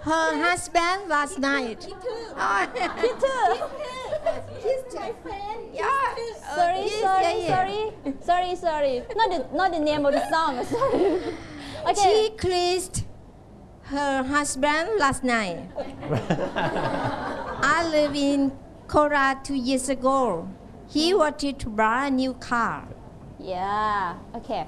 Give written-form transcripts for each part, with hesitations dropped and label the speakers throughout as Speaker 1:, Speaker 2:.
Speaker 1: her husband last night. Oh.
Speaker 2: He's my friend.
Speaker 1: Yeah.
Speaker 3: Sorry. Not the name of the song. Sorry. Okay.
Speaker 1: She kissed her husband last night. I live in Korea 2 years ago. He wanted to buy a new car.
Speaker 3: Yeah. Okay.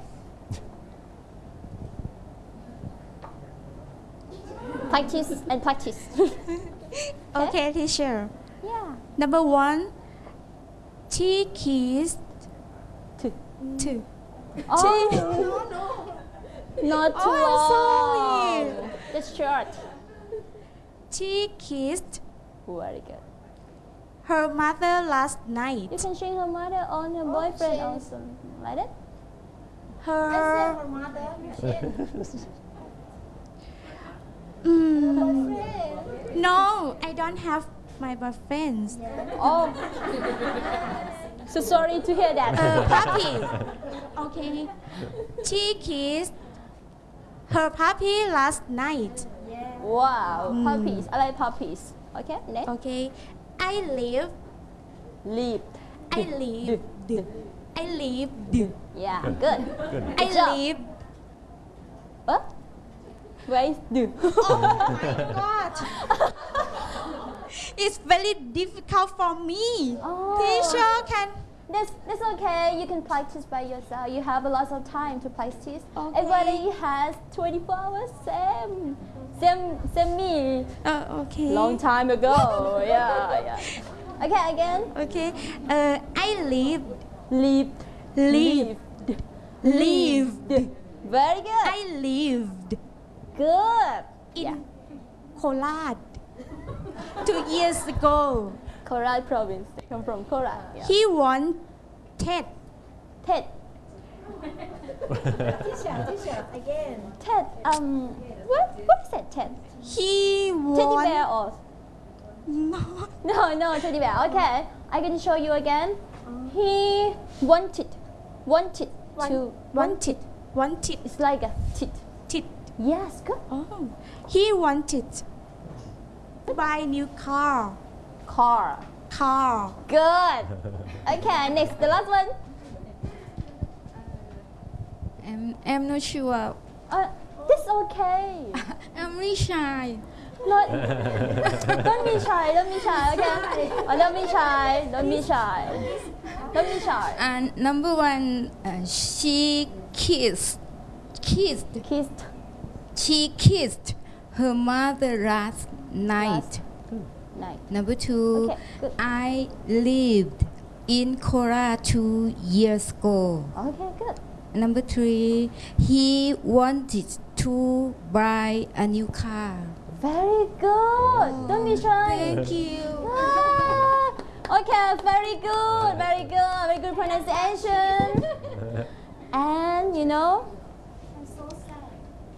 Speaker 3: Practice and practice.
Speaker 2: Okay, teacher.
Speaker 3: Yeah.
Speaker 2: Number 1, she kissed two.
Speaker 3: Oh. Not too
Speaker 2: Oh, I'm
Speaker 3: long.
Speaker 2: sorry.
Speaker 3: Just short.
Speaker 2: She kissed
Speaker 3: Very good.
Speaker 2: her mother last
Speaker 3: You
Speaker 2: night.
Speaker 3: can change her mother on her boyfriend also. Like that?
Speaker 2: Her
Speaker 1: mother.
Speaker 2: no, I don't have my boyfriends.
Speaker 3: Oh. So sorry to hear that.
Speaker 2: Puppy. Okay. She kissed her puppy last night.
Speaker 3: Wow. Puppies. I like puppies. Okay. Next.
Speaker 2: Okay. I live.
Speaker 3: Leap.
Speaker 2: I lived. I lived.
Speaker 3: Yeah. Good.
Speaker 2: I
Speaker 3: Good job.
Speaker 2: lived.
Speaker 3: What? Where is do?
Speaker 2: God. It's very difficult for me.
Speaker 3: Oh.
Speaker 2: Teacher can.
Speaker 3: That's okay. You can practice by yourself. You have a lot of time to practice.
Speaker 2: Okay.
Speaker 3: Everybody has 24 hours. Same me.
Speaker 2: Okay.
Speaker 3: Long time ago. Yeah. Okay, again.
Speaker 2: Okay. I lived.
Speaker 3: Lived. Very good.
Speaker 2: I lived
Speaker 3: Good.
Speaker 2: in Korat 2 years ago.
Speaker 3: Korat province. They come from Korat. Yeah.
Speaker 2: He wanted.
Speaker 3: Ted.
Speaker 1: Teacher, again.
Speaker 3: Ted. What is that? Ted.
Speaker 2: He
Speaker 3: Teddy bear
Speaker 2: wanted.
Speaker 3: or no teddy bear. Okay, I can show you again. He wanted to.
Speaker 2: Wanted.
Speaker 3: It's like a tit.
Speaker 2: Tit.
Speaker 3: Yes, good.
Speaker 2: Oh. He wanted to buy new car.
Speaker 3: Car. Good. Okay, next, the last one.
Speaker 1: I'm not sure.
Speaker 3: This okay.
Speaker 1: I'm really shy.
Speaker 3: Not. Don't be shy. Okay. Don't be shy.
Speaker 1: And number 1, she kissed.
Speaker 3: Kissed.
Speaker 1: She kissed her mother last night.
Speaker 3: Night.
Speaker 1: Number 2,
Speaker 3: Okay, good.
Speaker 1: I lived in Korea 2 years ago.
Speaker 3: Okay, good.
Speaker 1: Number 3, he wanted to buy a new car.
Speaker 3: Very good. Don't be shy.
Speaker 1: Thank you.
Speaker 3: Okay, very good pronunciation. And you know,
Speaker 2: I'm so sad.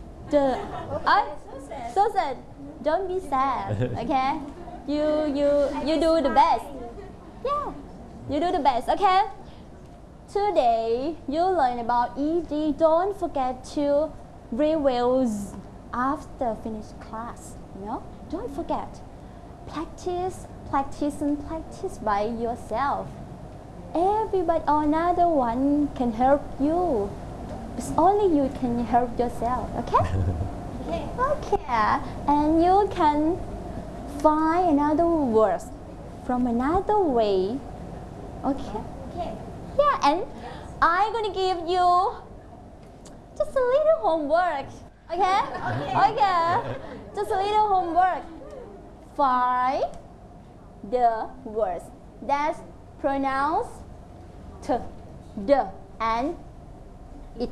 Speaker 3: so sad. Don't be sad. Okay, you do the best. Yeah, you do the best. Okay. Today you learn about ED. Don't forget to reviews after finish class. Don't forget. Practice by yourself. Everybody or another one can help you. It's only you can help yourself. Okay? Okay. And you can find another word from another way. Okay? Yeah, and I'm gonna give you just a little homework. Okay? Just a little homework. Find the words that pronounce t, d, and it.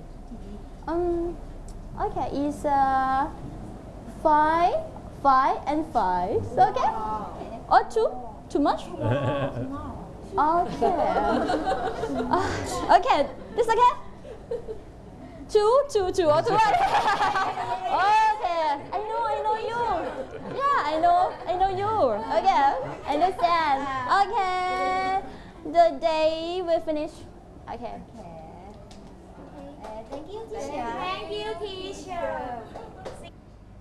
Speaker 3: Okay, it's 5, 5, and 5. Okay? Or too much? Okay. Okay, this okay? 2, or 2, okay. I know you. Yeah, I know you. Okay, understand. Okay, the day will finish. Okay.
Speaker 2: Thank you, teacher.